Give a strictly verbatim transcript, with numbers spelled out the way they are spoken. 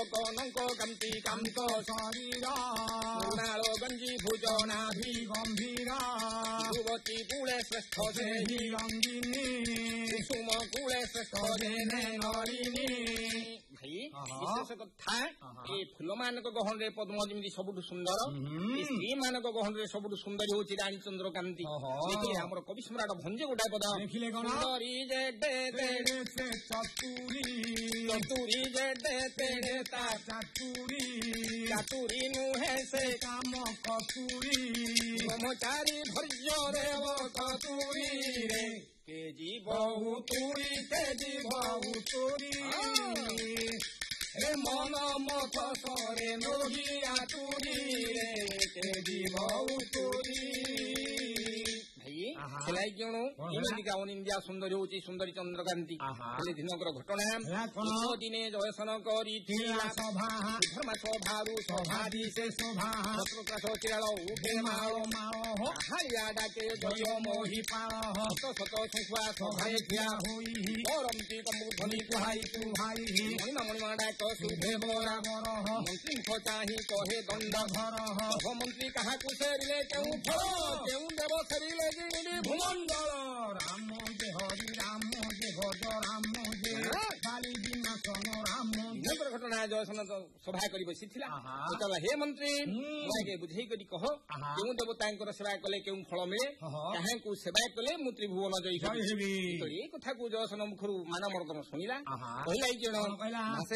କନକ କାନ୍ତି କାନ୍ତ ଶରୀର ମୃଣାଳ ଗଞ୍ଜି ଭୁଜନାଭି ଗମ୍ଭୀର ଯୁବତୀ କୂଳେ ଶ୍ରେଷ୍ଠ ସେହି ରଙ୍ଗିନୀ କୁସୁମ କୂଳେ ଶ୍ରେଷ୍ଠ ଯେନେ ନଳିନୀ ଭାଇ ବିଶେଷ କଥା ଏ ଫୁଲମାନଙ୍କ ଗହଣରେ ପଦ୍ମ ଯେମିତି ସବୁଠୁ ସୁନ୍ଦର ଏ ସ୍ତ୍ରୀ ମାନଙ୍କ ଗହଣରେ ସବୁଠୁ ସୁନ୍ଦରୀ ହଉଛି ରାଣୀ ଚନ୍ଦ୍ରକାନ୍ତି। ଦେଖିଲେ ଆମର କବି ସମ୍ରାଟ ଭଞ୍ଜ ଗୋଟାଏ ପଦ ଦେଖିଲେ କଣ ସୁନ୍ଦରୀ ଯେଡେ ତେଡେ ସେ ଚତୁରୀ ଚତୁରୀ ଯେଡେ ତେଡେ ତା ଚାତୁରୀ ଚାତୁରୀ ନୁହେଁ ସେ କାମ କତୁରୀ ବ୍ରହ୍ମଚାରୀ ଧୈର୍ଯ୍ୟରେ କତୁରୀରେ କେ ଯିବ ବହୁତୁରୀ ତେଜି ବହୁତୁରୀ ଏ ମନ ମଥ ସରେ ନୋହି ଆତୁରୀରେ ତେଜି ବହୁତୁରୀ ସେলাই ଜଣୁ ଏମିତିକା ଅନିନ୍ଦ୍ୟା ସୁନ୍ଦରୀ ହଉଛି ସୁନ୍ଦରୀ ଚନ୍ଦ୍ରକାନ୍ତି। ହେଲେ ଦିନକର ଘଟଣା ଦିନେ ଜୟସନ କରିଥିଲା ସଭା ଧର୍ମା ସଭାରୁ ସଭାଦି ସେ ଶୋଭା ପ୍ରକାଶ ଚିରାଳ ଉଠେ ମାଳ ମାଳ ହାଳିଆ ଡାକେ ଜୟ ମୋହି ପାଳ ଶତ ଶତ ଶୁଖୁଆ ସଭାଏ ଠିଆ ହୋଇ କରନ୍ତି ତମକୁ ଧନି କୁହାଇ କୁହାଇ ମଣିମା ମଣିମା ଡାକ ଶୁଭେ ବରାବର ମନ୍ତ୍ରୀଙ୍କ ଚାହିଁ କହେ ଦଣ୍ଡ ଧର ମନ୍ତ୍ରୀ କାହାକୁ ଫେରିଲେ କେଉଁ ଫଳ କେଉଁ ଦେବ ଫେରିଲେ ଭୂମଣ୍ଡଳ ରାମ ଯେ ହରି ରାମ ଯେ ଭଜ ରାମ ଯେ କାଲି ବିନାଶନ ରାମ ଦିନକର ଘଟଣା ଜୟସନ ସଭା କରି ବସିଥିଲା ସେତେବେଳେ ହେ ମନ୍ତ୍ରୀ ମୁଁ ଆଗେ ବୁଝେଇ କରି କହ କେଉଁ ଦେବତାଙ୍କର ସେବା କଲେ କେଉଁ ଫଳ ମିଳେ କାହାକୁ ସେବା କଲେ ମୁଁ ତ୍ରିଭୁବନ ଜୟୀ ହେବି। ଏ କଥାକୁ ଜୟସନ ମୁଖରୁ ମାନମର୍ଦ୍ଦନ ଶୁଣିଲା କହିଲା ଏଇ ଜଣ